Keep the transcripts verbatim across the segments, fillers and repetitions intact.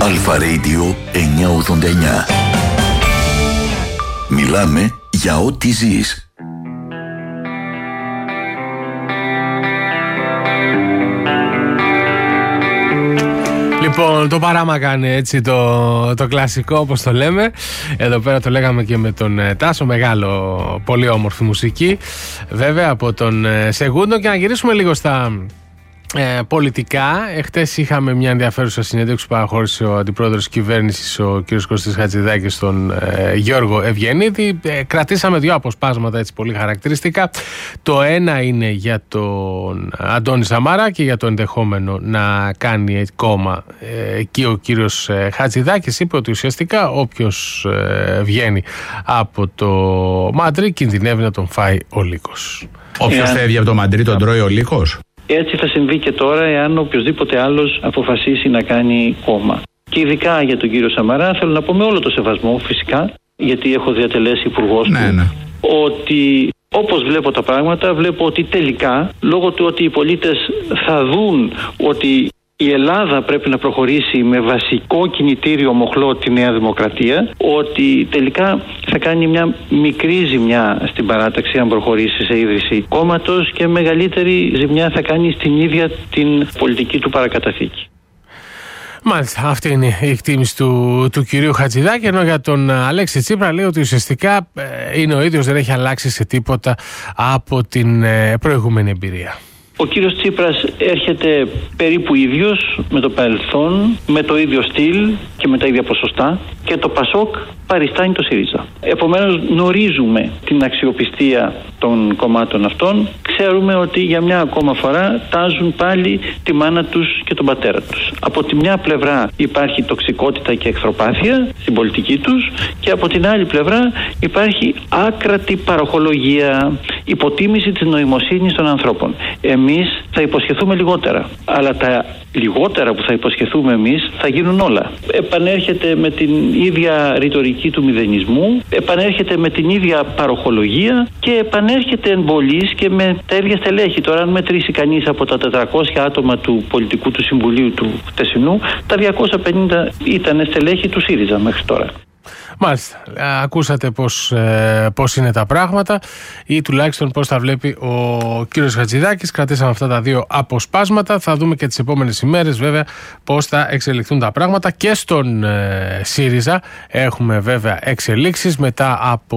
Αλφα Radio εννιακόσια ογδόντα εννιά. Μιλάμε για ό,τι ζεις. Λοιπόν, το παράμα κάνει έτσι το, το κλασικό, όπως το λέμε. Εδώ πέρα το λέγαμε και με τον Τάσο. Μεγάλο, πολύ όμορφη μουσική, βέβαια, από τον Σεγούντο. Και να γυρίσουμε λίγο στα ε, πολιτικά. Εχθές είχαμε μια ενδιαφέρουσα συνέντευξη που παραχώρησε ο αντιπρόεδρος της κυβέρνησης, ο κ. Κωστής Χατζηδάκης, στον ε, Γιώργο Ευγενίδη. Ε, κρατήσαμε δύο αποσπάσματα έτσι πολύ χαρακτηριστικά. Το ένα είναι για τον Αντώνη Σαμαρά και για το ενδεχόμενο να κάνει κόμμα. Ε, εκεί ο κύριος ε, Χατζηδάκης είπε ότι ουσιαστικά όποιος ε, βγαίνει από το Μαντρί κινδυνεύει να τον φάει ο λύκος. Όποιος yeah. φεύγει από το Μαντρί τον τρώει ο λύκος. Έτσι θα συμβεί και τώρα εάν οποιοδήποτε άλλος αποφασίσει να κάνει κόμμα. Και ειδικά για τον κύριο Σαμαρά θέλω να πω με όλο το σεβασμό φυσικά, γιατί έχω διατελέσει υπουργός ναι, του, ναι. ότι όπως βλέπω τα πράγματα, βλέπω ότι τελικά, λόγω του ότι οι πολίτες θα δουν ότι η Ελλάδα πρέπει να προχωρήσει με βασικό κινητήριο μοχλό τη Νέα Δημοκρατία, ότι τελικά θα κάνει μια μικρή ζημιά στην παράταξη αν προχωρήσει σε ίδρυση κόμματος και μεγαλύτερη ζημιά θα κάνει στην ίδια την πολιτική του παρακαταθήκη. Μάλιστα, αυτή είναι η εκτίμηση του, του κυρίου Χατζηδάκη, ενώ για τον Αλέξη Τσίπρα λέει ότι ουσιαστικά ε, είναι ο ίδιος, δεν έχει αλλάξει σε τίποτα από την ε, προηγούμενη εμπειρία. Ο κύριος Τσίπρας έρχεται περίπου ίδιος με το παρελθόν, με το ίδιο στυλ και με τα ίδια ποσοστά, και το Πασόκ παριστάνει το ΣΥΡΙΖΑ. Επομένως γνωρίζουμε την αξιοπιστία των κομμάτων αυτών, ξέρουμε ότι για μια ακόμα φορά τάζουν πάλι τη μάνα τους και τον πατέρα τους. Από τη μια πλευρά υπάρχει τοξικότητα και εχθροπάθεια στην πολιτική τους και από την άλλη πλευρά υπάρχει άκρατη παροχολογία, υποτίμηση της νοημοσύνης των ανθρώπων. Εμείς θα υποσχεθούμε λιγότερα, αλλά τα λιγότερα που θα υποσχεθούμε εμείς θα γίνουν όλα. Επανέρχεται με την ίδια ρητορική του μηδενισμού, επανέρχεται με την ίδια παροχολογία και επανέρχεται εν πωλής και με τα ίδια στελέχη. Τώρα, αν μετρήσει κανείς από τα τετρακόσια άτομα του πολιτικού του συμβουλίου του χτεσινού, τα διακόσια πενήντα ήταν στελέχη του ΣΥΡΙΖΑ μέχρι τώρα. Μάλιστα. Ακούσατε πώς, ε, πώς είναι τα πράγματα ή τουλάχιστον πώς τα βλέπει ο κύριος Χατζηδάκης. Κρατήσαμε αυτά τα δύο αποσπάσματα. Θα δούμε και τις επόμενες ημέρες βέβαια πώς θα εξελιχθούν τα πράγματα. Και στον ε, ΣΥΡΙΖΑ έχουμε βέβαια εξελίξεις μετά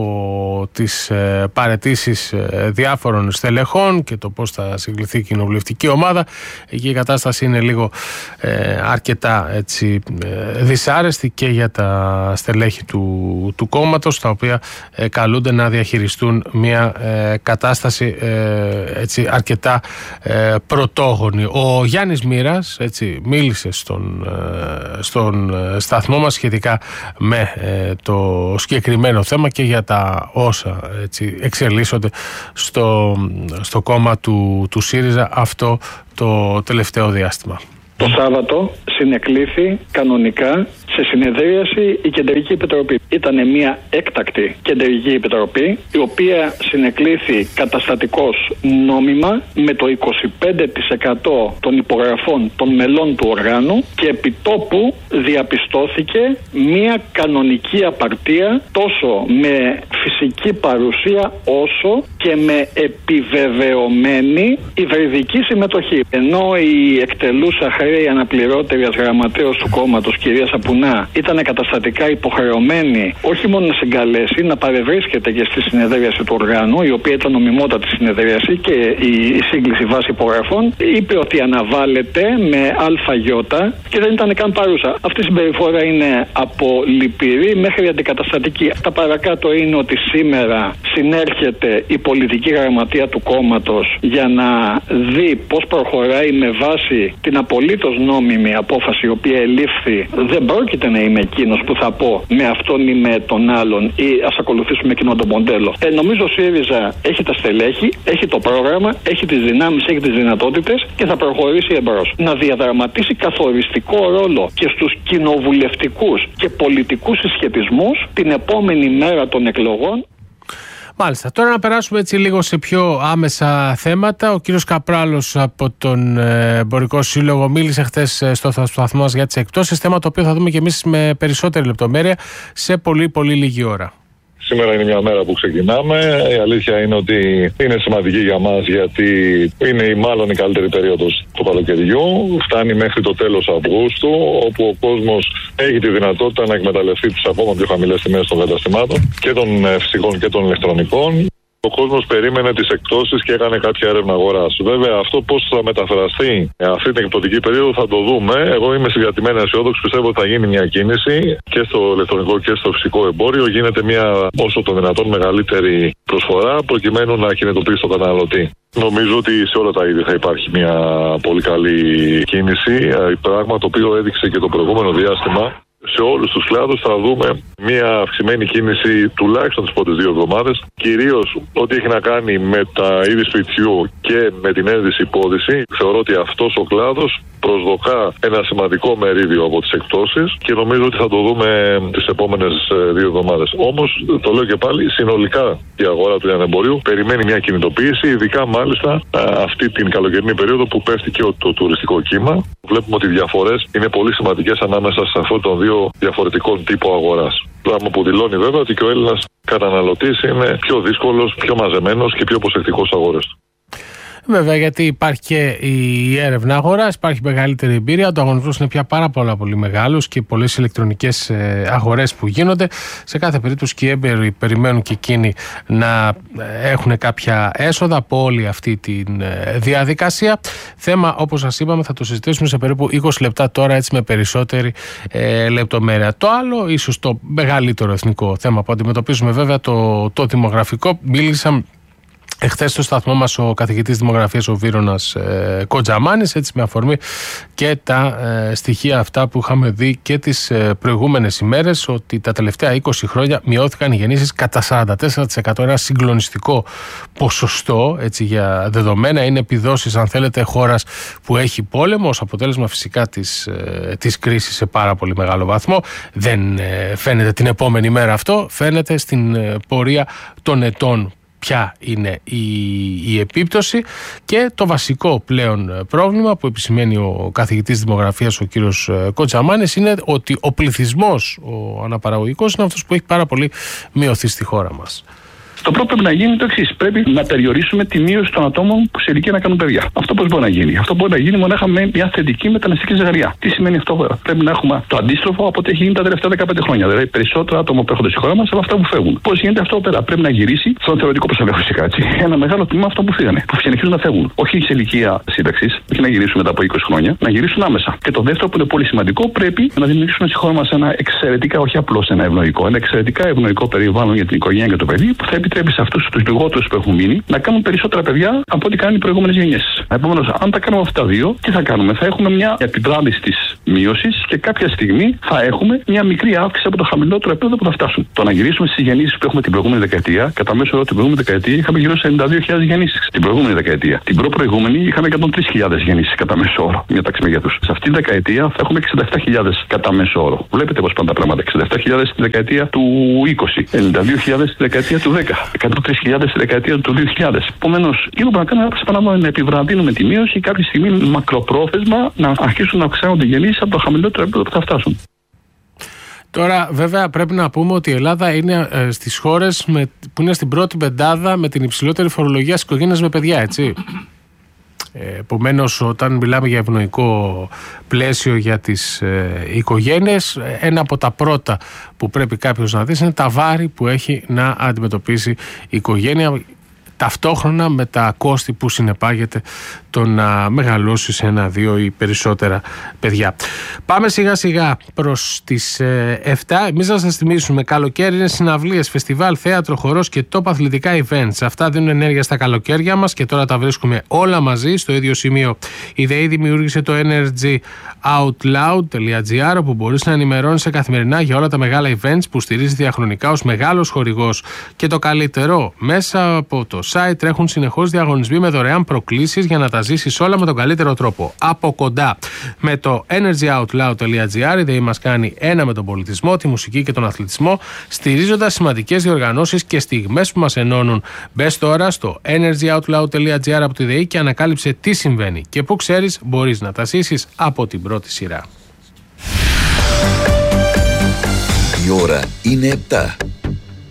από τις ε, παραιτήσεις ε, διάφορων στελεχών και το πώς θα συγκληθεί η κοινοβουλευτική ομάδα. Εκεί η κατάσταση είναι λίγο ε, αρκετά έτσι, ε, δυσάρεστη και για τα στελέχη του του κόμματος, τα οποία ε, καλούνται να διαχειριστούν μια ε, κατάσταση ε, έτσι, αρκετά ε, πρωτόγονη. Ο Γιάννης Μοίρας έτσι, μίλησε στον, ε, στον σταθμό μας σχετικά με ε, το συγκεκριμένο θέμα και για τα όσα έτσι, εξελίσσονται στο, στο κόμμα του, του ΣΥΡΙΖΑ αυτό το τελευταίο διάστημα. Το Σάββατο συνεκλήθη κανονικά σε συνεδρίαση η Κεντρική Επιτροπή. Ήταν μια έκτακτη Κεντρική Επιτροπή, η οποία συνεκλήθη καταστατικώς νόμιμα με το είκοσι πέντε τοις εκατό των υπογραφών των μελών του οργάνου και επιτόπου διαπιστώθηκε μια κανονική απαρτία τόσο με φυσική παρουσία όσο και με επιβεβαιωμένη υβριδική συμμετοχή. Ενώ η εκτελούσα χρέη αναπληρώτριας γραμματέως του κόμματος, κυρία Σαπουνά, ήταν καταστατικά υποχρεωμένη όχι μόνο να συγκαλέσει, να παρευρίσκεται και στη συνεδρίαση του οργάνου, η οποία ήταν νομιμότατη συνεδρίαση και η σύγκληση βάση υπογραφών, είπε ότι αναβάλλεται με αλφαγιώτα και δεν ήταν καν παρούσα. Αυτή η συμπεριφορά είναι από λυπηρή μέχρι αντικαταστατική. Τα παρακάτω είναι ότι σήμερα συνέρχεται η πολιτική γραμματεία του κόμματος για να δει πώς προχωράει με βάση την απολύτως νόμιμη απόφαση η οποία ελήφθη. Δεν πρόκειται να είμαι εκείνος που θα πω με αυτόν ή με τον άλλον ή ας ακολουθήσουμε εκείνο το μοντέλο. Ε, νομίζω ο ΣΥΡΙΖΑ έχει τα στελέχη, έχει το πρόγραμμα, έχει τις δυνάμεις, έχει τις δυνατότητες και θα προχωρήσει εμπρός. Να διαδραματίσει καθοριστικό ρόλο και στους κοινοβουλευτικούς και πολιτικούς συσχετισμούς την επόμενη μέρα των εκλογών. Μάλιστα. Τώρα να περάσουμε έτσι λίγο σε πιο άμεσα θέματα. Ο κύριος Καπράλος από τον Εμπορικό Σύλλογο μίλησε χθες στο σταθμό μας για τις εκπτώσεις, θέμα το οποίο θα δούμε και εμείς με περισσότερη λεπτομέρεια σε πολύ πολύ λίγη ώρα. Σήμερα είναι μια μέρα που ξεκινάμε. Η αλήθεια είναι ότι είναι σημαντική για μας, γιατί είναι η μάλλον η καλύτερη περίοδος του καλοκαιριού. Φτάνει μέχρι το τέλος Αυγούστου, όπου ο κόσμος έχει τη δυνατότητα να εκμεταλλευτεί τις ακόμα πιο χαμηλές τιμές των καταστημάτων και των φυσικών και των ηλεκτρονικών. Ο κόσμος περίμενε τις εκπτώσεις και έκανε κάποια έρευνα αγοράς. Βέβαια, αυτό πώς θα μεταφραστεί αυτή την εκπτωτική περίοδο θα το δούμε. Εγώ είμαι συγκρατημένη αισιόδοξη. Πιστεύω ότι θα γίνει μια κίνηση και στο ηλεκτρονικό και στο φυσικό εμπόριο. Γίνεται μια όσο το δυνατόν μεγαλύτερη προσφορά προκειμένου να κινητοποιήσει τον καταναλωτή. Νομίζω ότι σε όλα τα είδη θα υπάρχει μια πολύ καλή κίνηση. Πράγμα το οποίο έδειξε και το προηγούμενο διάστημα. Σε όλους τους κλάδους θα δούμε μια αυξημένη κίνηση τουλάχιστον τις πρώτες δύο εβδομάδες. Κυρίως ό,τι έχει να κάνει με τα είδη σπιτιού και με την ένδυση υπόδηση. Θεωρώ ότι αυτός ο κλάδος προσδοκά ένα σημαντικό μερίδιο από τις εκπτώσεις και νομίζω ότι θα το δούμε τις επόμενες δύο εβδομάδες. Όμως, το λέω και πάλι, συνολικά η αγορά του λιανεμπορίου περιμένει μια κινητοποίηση, ειδικά μάλιστα αυτή την καλοκαιρινή περίοδο που πέφτει και το τουριστικό κύμα. Βλέπουμε ότι οι διαφορές είναι πολύ σημαντικές ανάμεσα σε αυτών των δύο διαφορετικών τύπων αγοράς. Πράγμα που δηλώνει βέβαια ότι και ο Έλληνας καταναλωτής είναι πιο δύσκολος, πιο μαζεμένος και πιο προσεκτικός αγορές του. Βέβαια, γιατί υπάρχει και η έρευνα αγοράς, υπάρχει μεγαλύτερη εμπειρία. Ο ανταγωνισμός είναι πια πάρα πολλά πολύ μεγάλος και πολλές ηλεκτρονικές αγορές που γίνονται. Σε κάθε περίπτωση και οι έμπειροι περιμένουν και εκείνοι να έχουν κάποια έσοδα από όλη αυτή τη διαδικασία. Θέμα, όπως σας είπαμε, θα το συζητήσουμε σε περίπου είκοσι λεπτά τώρα, έτσι με περισσότερη ε, λεπτομέρεια. Το άλλο, ίσως το μεγαλύτερο εθνικό θέμα που αντιμετωπίζουμε, βέβαια, το, το δημογραφικό. Μίλησα εχθές στο σταθμό μας ο καθηγητής δημογραφίας ο Βίρονας ε, Κοντζαμάνης, έτσι με αφορμή και τα ε, στοιχεία αυτά που είχαμε δει και τις ε, προηγούμενες ημέρες, ότι τα τελευταία είκοσι χρόνια μειώθηκαν οι γεννήσεις κατά σαράντα τέσσερα τοις εκατό, ένα συγκλονιστικό ποσοστό, έτσι, για δεδομένα. Είναι επιδόσεις, αν θέλετε, χώρας που έχει πόλεμο, ως αποτέλεσμα φυσικά της, ε, της κρίσης σε πάρα πολύ μεγάλο βαθμό. Δεν ε, φαίνεται την επόμενη μέρα αυτό, φαίνεται στην ε, πορεία των ετών ποια είναι η, η επίπτωση. Και το βασικό πλέον πρόβλημα που επισημαίνει ο καθηγητής δημογραφίας ο κύριος Κοντζαμάνης είναι ότι ο πληθυσμός, ο αναπαραγωγικός, είναι αυτός που έχει πάρα πολύ μειωθεί στη χώρα μας. Το πρώτο πρέπει να γίνει το εξής. Πρέπει να περιορίσουμε τη μείωση των ατόμων που σε ηλικία να κάνουν παιδιά. Αυτό πώς μπορεί να γίνει? Αυτό μπορεί να γίνει μονάχα με μια θετική μεταναστευτική ζυγαριά. Τι σημαίνει αυτό? Πρέπει να έχουμε το αντίστροφο από ό,τι έχει γίνει τα τελευταία δεκαπέντε χρόνια. Δηλαδή περισσότερα άτομα που έρχονται στη χώρα μας από αυτά που φεύγουν. Πώς γίνεται αυτό πέρα? Πρέπει να γυρίσει στον θεωρητικό προσωπικό φυσικά, έτσι, ένα μεγάλο τμήμα αυτό που φύγανε. Που συνεχίζουν να φεύγουν. Όχι σε ηλικία σύνταξης, όχι να γυρίσουν μετά από είκοσι χρόνια, να γυρίσουν άμεσα. Και το δεύτερο που είναι πολύ σημαντικό, πρέπει να δημιουργήσουμε στη χώρα μας ένα εξαιρετικά, όχι απλώς ένα ευνοϊκό, ένα εξαιρετικά ευνοϊκό περιβάλλον για την οικογένεια και το παιδί, που θα επιτρέπει σε αυτούς τους λιγότερους που έχουν μείνει να κάνουν περισσότερα παιδιά από ό,τι κάνουν οι προηγούμενες γενιές. Επομένως, αν τα κάνουμε αυτά τα δύο, τι θα κάνουμε? Θα έχουμε μια επιβράδυση της μείωσης και κάποια στιγμή θα έχουμε μια μικρή αύξηση από το χαμηλότερο επίπεδο που θα φτάσουν. Το να γυρίσουμε στις γεννήσεις που έχουμε την προηγούμενη δεκαετία, κατά μέσο όρο την προηγούμενη δεκαετία είχαμε γύρω σε ενενήντα δύο χιλιάδες γεννήσεις. Την προηγούμενη δεκαετία. Την προ-προηγούμενη είχαμε εκατόν τρεις χιλιάδες γεννήσεις κατά μέσο όρο, μια τάξη μεγέθους. Σε αυτή τη δεκαετία θα έχουμε εξήντα επτά χιλιάδες κατά μέσο όρο. Βλέπετε πώς πάνε τα πράγματα. εξήντα επτά χιλιάδες στη δεκαετία του είκοσι, ενενήντα δύο χιλιάδες στη δεκαετία του δέκα, εκατόν τρεις χιλιάδες στη δεκαετία του δύο χιλιάδες. Επομένως, εκείνο που να κάνουμε είναι να επιβραδύνουμε τη μείωση, κάποια στιγμή μακροπρόθεσμα να αρχίσουν να αυξάνονται οι γεννήσεις από το χαμηλότερο επίπεδο που θα φτάσουν. Τώρα, βέβαια, πρέπει να πούμε ότι η Ελλάδα είναι ε, στις χώρες με, που είναι στην πρώτη πεντάδα με την υψηλότερη φορολογία στις οικογένειες με παιδιά, έτσι. Ε, επομένως, όταν μιλάμε για ευνοϊκό πλαίσιο για τις ε, οικογένειες, ένα από τα πρώτα που πρέπει κάποιος να δει είναι τα βάρη που έχει να αντιμετωπίσει η οικογένεια, ταυτόχρονα με τα κόστη που συνεπάγεται το να μεγαλώσει σε ένα, δύο ή περισσότερα παιδιά. Πάμε σιγά σιγά προς τις ε, εφτά. Εμείς να σας θυμίσουμε, καλοκαίρι είναι συναυλίες, φεστιβάλ, θέατρο, χορός και top αθλητικά events. Αυτά δίνουν ενέργεια στα καλοκαίρια μας και τώρα τα βρίσκουμε όλα μαζί στο ίδιο σημείο. Η ΔΕΗ δημιούργησε το energy out loud τελεία τζι άρ, όπου μπορείς να ενημερώνεσαι καθημερινά για όλα τα μεγάλα events που στηρίζει διαχρονικά ως μεγάλος χορηγός. Και το καλύτερο, μέσα από το site τρέχουν συνεχώς διαγωνισμοί με δωρεάν προκλήσεις για να τα ζήσεις όλα με τον καλύτερο τρόπο. Από κοντά. Με το energyoutloud.gr η ΔΕΗ μας κάνει ένα με τον πολιτισμό, τη μουσική και τον αθλητισμό, στηρίζοντας σημαντικές διοργανώσεις και στιγμές που μας ενώνουν. Μπες τώρα στο energyoutloud.gr από τη ΔΕΗ και ανακάλυψε τι συμβαίνει και που ξέρεις μπορείς να τα ζήσεις από την πρώτη σειρά. Η ώρα είναι επτά.